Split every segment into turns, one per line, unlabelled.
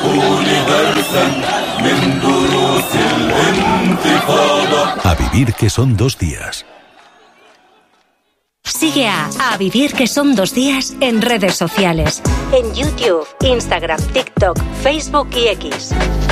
A vivir que son 2 días.
Sigue a Vivir que son 2 días en redes sociales. En YouTube, Instagram, TikTok, Facebook y X.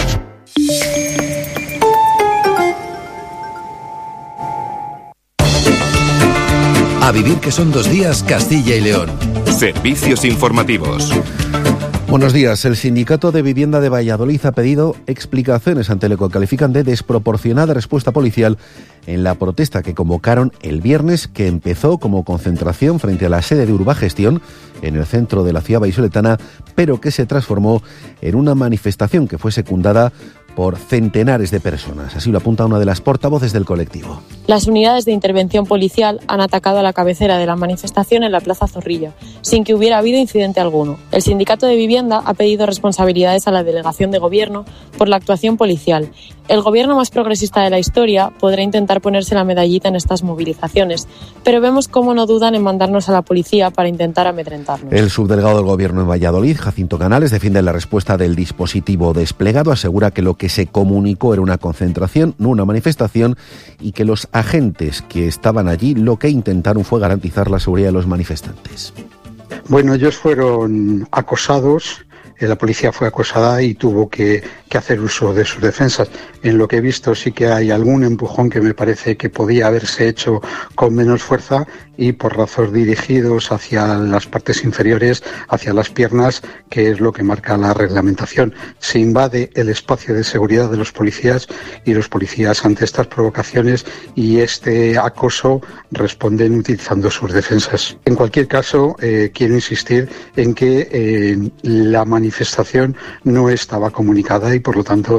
A vivir que son 2 días, Castilla y León. Servicios informativos.
Buenos días. El Sindicato de Vivienda de Valladolid ha pedido explicaciones ante lo que califican de desproporcionada respuesta policial en la protesta que convocaron el viernes, que empezó como concentración frente a la sede de Urbagestión en el centro de la ciudad vallisoletana, pero que se transformó en una manifestación que fue secundada por centenares de personas. Así lo apunta una de las portavoces del colectivo.
Las unidades de intervención policial han atacado a la cabecera de la manifestación en la Plaza Zorrilla, sin que hubiera habido incidente alguno. El Sindicato de Vivienda ha pedido responsabilidades a la delegación de gobierno por la actuación policial. El gobierno más progresista de la historia podrá intentar ponerse la medallita en estas movilizaciones, pero vemos cómo no dudan en mandarnos a la policía para intentar amedrentarnos. El subdelegado del gobierno en Valladolid, Jacinto Canales, defiende la respuesta del dispositivo desplegado, asegura que lo que se comunicó era una concentración, no una manifestación, y que los agentes que estaban allí lo que intentaron fue garantizar la seguridad de los manifestantes.
Bueno, ellos fueron acosados, la policía fue acosada y tuvo que hacer uso de sus defensas. En lo que he visto sí que hay algún empujón que me parece que podía haberse hecho con menos fuerza y por razón dirigidos hacia las partes inferiores, hacia las piernas, que es lo que marca la reglamentación. Se invade el espacio de seguridad de los policías y los policías ante estas provocaciones y este acoso responden utilizando sus defensas. En cualquier caso, quiero insistir en que la manifestación no estaba comunicada y por lo tanto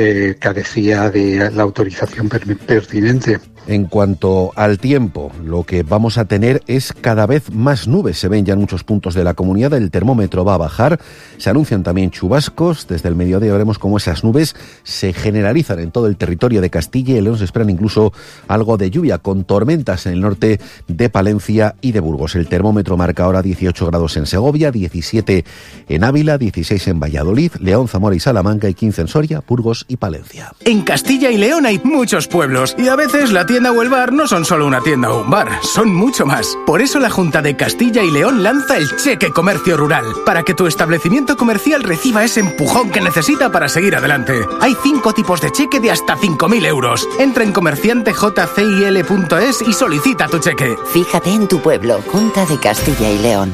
carecía de la autorización pertinente.
En cuanto al tiempo, lo que vamos a tener es cada vez más nubes. Se ven ya en muchos puntos de la comunidad, el termómetro va a bajar, se anuncian también chubascos. Desde el mediodía veremos cómo esas nubes se generalizan en todo el territorio de Castilla y León. Se esperan incluso algo de lluvia, con tormentas en el norte de Palencia y de Burgos. El termómetro marca ahora 18 grados en Segovia, 17 en Ávila, 16 en Valladolid, León, Zamora y Salamanca y 15 en Soria, Burgos y Palencia.
En Castilla y León hay muchos pueblos y a veces la tienda o el bar no son solo una tienda o un bar, son mucho más. Por eso la Junta de Castilla y León lanza el Cheque Comercio Rural, para que tu establecimiento comercial reciba ese empujón que necesita para seguir adelante. Hay 5 tipos de cheque de hasta 5.000 euros. Entra en comerciantejcil.es y solicita tu cheque.
Fíjate en tu pueblo, Junta de Castilla y León.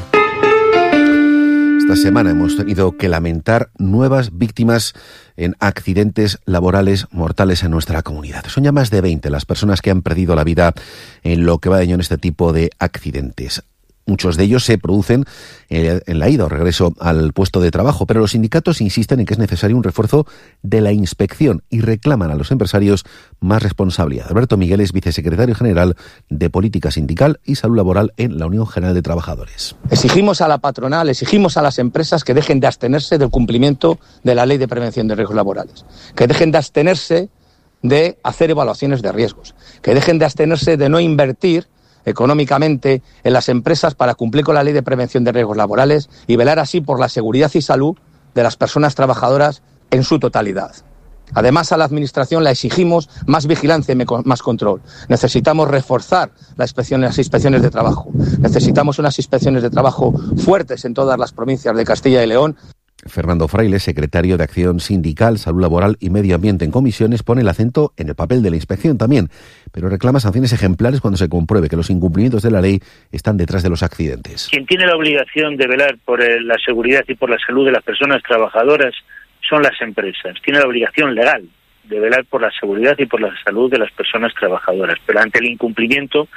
Esta semana hemos tenido que lamentar nuevas víctimas en accidentes laborales mortales en nuestra comunidad. Son ya más de 20 las personas que han perdido la vida en lo que va de año en este tipo de accidentes. Muchos de ellos se producen en la ida o regreso al puesto de trabajo, pero los sindicatos insisten en que es necesario un refuerzo de la inspección y reclaman a los empresarios más responsabilidad. Alberto Miguel es vicesecretario general de Política Sindical y Salud Laboral en la Unión General de Trabajadores.
Exigimos a la patronal, exigimos a las empresas que dejen de abstenerse del cumplimiento de la Ley de Prevención de Riesgos Laborales, que dejen de abstenerse de hacer evaluaciones de riesgos, que dejen de abstenerse de no invertir económicamente en las empresas para cumplir con la Ley de Prevención de Riesgos Laborales y velar así por la seguridad y salud de las personas trabajadoras en su totalidad. Además, a la Administración le exigimos más vigilancia y más control. Necesitamos reforzar las inspecciones de trabajo. Necesitamos unas inspecciones de trabajo fuertes en todas las provincias de Castilla y León.
Fernando Fraile, secretario de Acción Sindical, Salud Laboral y Medio Ambiente en Comisiones, pone el acento en el papel de la inspección también, pero reclama sanciones ejemplares cuando se compruebe que los incumplimientos de la ley están detrás de los accidentes.
Quien tiene la obligación de velar por la seguridad y por la salud de las personas trabajadoras son las empresas. Tiene la obligación legal de velar por la seguridad y por la salud de las personas trabajadoras, pero ante el incumplimiento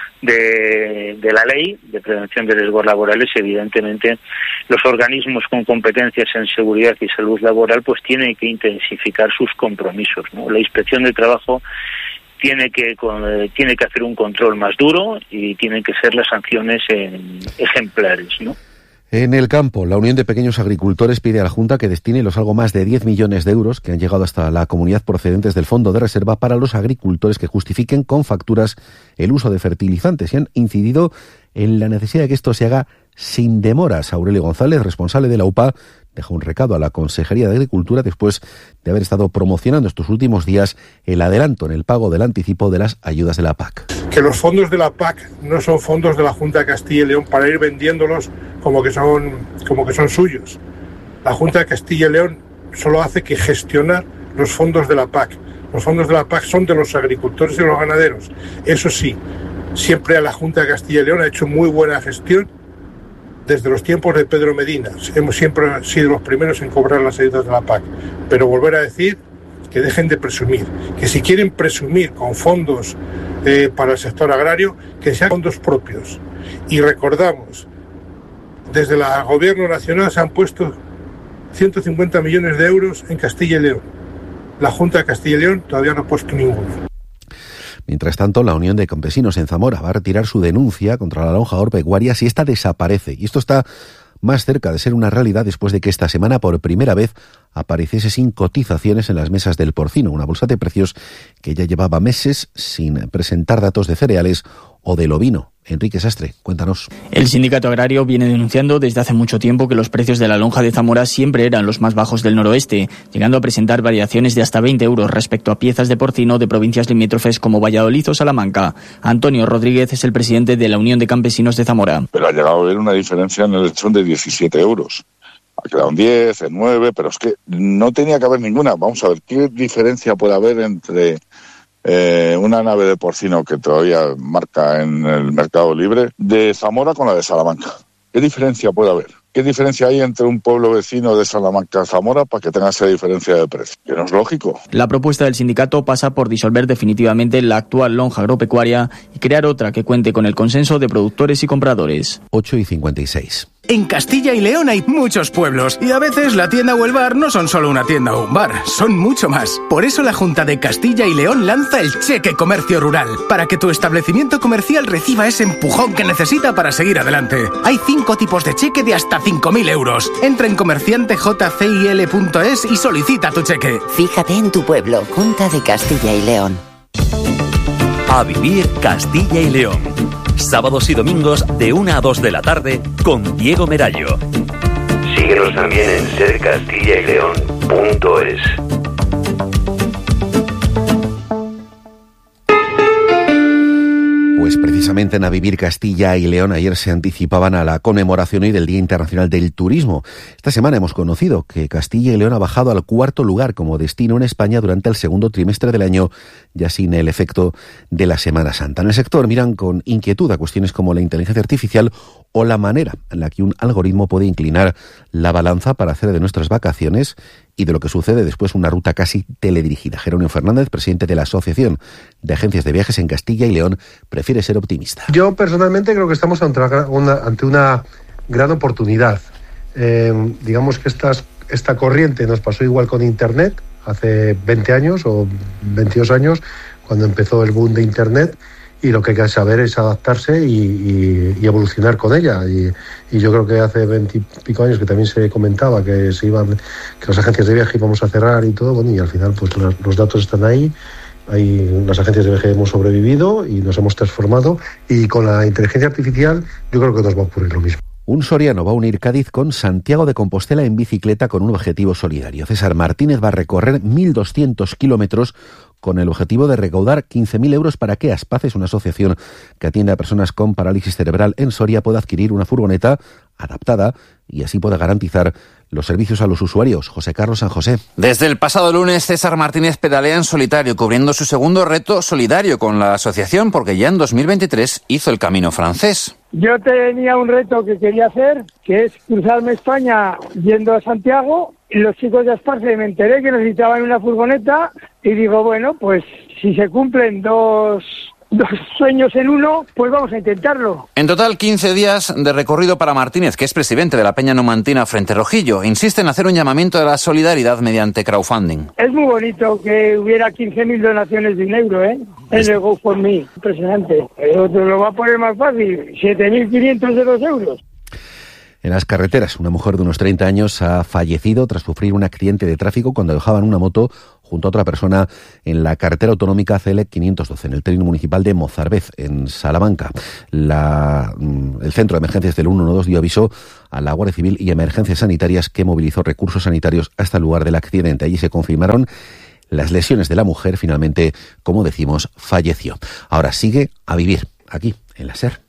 de la ley de prevención de riesgos laborales, evidentemente los organismos con competencias en seguridad y salud laboral pues tienen que intensificar sus compromisos, ¿no? La Inspección de Trabajo tiene que hacer un control más duro y tienen que ser las sanciones ejemplares, ¿no?
En el campo, la Unión de Pequeños Agricultores pide a la Junta que destine los algo más de 10 millones de euros que han llegado hasta la comunidad procedentes del Fondo de Reserva para los agricultores que justifiquen con facturas el uso de fertilizantes y han incidido en la necesidad de que esto se haga sin demoras. Aurelio González, responsable de la UPA, dejó un recado a la Consejería de Agricultura después de haber estado promocionando estos últimos días el adelanto en el pago del anticipo de las ayudas de la PAC.
Que los fondos de la PAC no son fondos de la Junta de Castilla y León para ir vendiéndolos como que son suyos. La Junta de Castilla y León solo hace que gestionar los fondos de la PAC. Los fondos de la PAC son de los agricultores y los ganaderos. Eso sí, siempre la Junta de Castilla y León ha hecho muy buena gestión desde los tiempos de Pedro Medina. Hemos siempre sido los primeros en cobrar las ayudas de la PAC. Pero volver a decir que dejen de presumir, que si quieren presumir con fondos para el sector agrario, que sean fondos propios. Y recordamos, desde el Gobierno Nacional se han puesto 150 millones de euros en Castilla y León. La Junta de Castilla y León todavía no ha puesto ninguno.
Mientras tanto, la Unión de Campesinos en Zamora va a retirar su denuncia contra la lonja agropecuaria si esta desaparece. Y esto está más cerca de ser una realidad después de que esta semana por primera vez apareciese sin cotizaciones en las mesas del porcino, una bolsa de precios que ya llevaba meses sin presentar datos de cereales o del ovino. Enrique Sastre, cuéntanos.
El sindicato agrario viene denunciando desde hace mucho tiempo que los precios de la lonja de Zamora siempre eran los más bajos del noroeste, llegando a presentar variaciones de hasta 20 euros respecto a piezas de porcino de provincias limítrofes como Valladolid o Salamanca. Antonio Rodríguez es el presidente de la Unión de Campesinos de Zamora.
Pero ha lechón a haber una diferencia en el lechón de 17 euros. Ha quedado en 10, en 9, pero es que no tenía que haber ninguna. Vamos a ver, ¿qué diferencia puede haber entre una nave de porcino que todavía marca en el mercado libre de Zamora con la de Salamanca? ¿Qué diferencia puede haber? ¿Qué diferencia hay entre un pueblo vecino de Salamanca a Zamora para que tenga esa diferencia de precio? Que no es lógico.
La propuesta del sindicato pasa por disolver definitivamente la actual lonja agropecuaria y crear otra que cuente con el consenso de productores y compradores.
8:56.
En Castilla y León hay muchos pueblos y a veces la tienda o el bar no son solo una tienda o un bar, son mucho más. Por eso la Junta de Castilla y León lanza el Cheque Comercio Rural, para que tu establecimiento comercial reciba ese empujón que necesita para seguir adelante. Hay 5 tipos de cheque de hasta 5.000 euros. Entra en comerciantejcil.es y solicita tu cheque.
Fíjate en tu pueblo, Junta de Castilla y León.
A vivir Castilla y León. Sábados y domingos de 1 a 2 de la tarde con Diego Merallo.
Síguenos también en sercastillaileon.es.
Pues precisamente en A Vivir Castilla y León ayer se anticipaban a la conmemoración hoy del Día Internacional del Turismo. Esta semana hemos conocido que Castilla y León ha bajado al 4º lugar como destino en España durante el segundo trimestre del año, ya sin el efecto de la Semana Santa. En el sector miran con inquietud a cuestiones como la inteligencia artificial o la manera en la que un algoritmo puede inclinar la balanza para hacer de nuestras vacaciones y de lo que sucede después una ruta casi teledirigida. Jerónimo Fernández, presidente de la Asociación de Agencias de Viajes en Castilla y León, prefiere ser optimista.
Yo personalmente creo que estamos ante una gran oportunidad. Digamos que esta corriente nos pasó igual con Internet hace 20 años o 22 años, cuando empezó el boom de Internet, y lo que hay que saber es adaptarse y evolucionar con ella. Y yo creo que hace 20 y pico años que también se comentaba que las agencias de viaje íbamos a cerrar y todo, bueno, y al final pues los datos están ahí. Las agencias de viaje hemos sobrevivido y nos hemos transformado, y con la inteligencia artificial yo creo que nos va a ocurrir lo mismo.
Un soriano va a unir Cádiz con Santiago de Compostela en bicicleta con un objetivo solidario. César Martínez va a recorrer 1.200 kilómetros con el objetivo de recaudar 15.000 euros para que Aspaces, una asociación que atiende a personas con parálisis cerebral en Soria, pueda adquirir una furgoneta adaptada y así pueda garantizar los servicios a los usuarios. José Carlos San José.
Desde el pasado lunes, César Martínez pedalea en solitario, cubriendo su segundo reto solidario con la asociación, porque ya en 2023 hizo el camino francés.
Yo tenía un reto que quería hacer, que es cruzarme España yendo a Santiago. Y los chicos de Aspaces me enteré que necesitaban una furgoneta y digo, bueno, pues si se cumplen dos sueños en uno, pues vamos a intentarlo.
En total, 15 días de recorrido para Martínez, que es presidente de la Peña Numantina Frente Rojillo. Insiste en hacer un llamamiento de la solidaridad mediante crowdfunding.
Es muy bonito que hubiera 15.000 donaciones de €1, En el GoFundMe. Impresionante. El otro lo va a poner más fácil, 7.502 euros.
En las carreteras, una mujer de unos 30 años ha fallecido tras sufrir un accidente de tráfico cuando dejaban una moto junto a otra persona en la carretera autonómica CL 512, en el término municipal de Mozarbez, en Salamanca. El centro de emergencias del 112 dio aviso a la Guardia Civil y Emergencias Sanitarias, que movilizó recursos sanitarios hasta el lugar del accidente. Allí se confirmaron las lesiones de la mujer. Finalmente, como decimos, falleció. Ahora sigue a vivir aquí, en la SER.